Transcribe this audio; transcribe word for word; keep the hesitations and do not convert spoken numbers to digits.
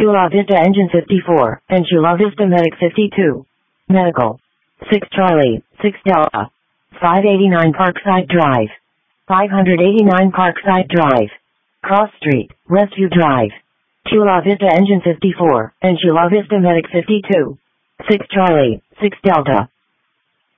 Chula Vista Engine fifty-four, and Chula Vista Medic fifty-two. Medical. six Charlie, six Delta. five eighty-nine Parkside Drive. five eighty-nine Parkside Drive. Cross Street, Westview Drive. Chula Vista Engine fifty-four, and Chula Vista Medic fifty-two. six Charlie, six Delta.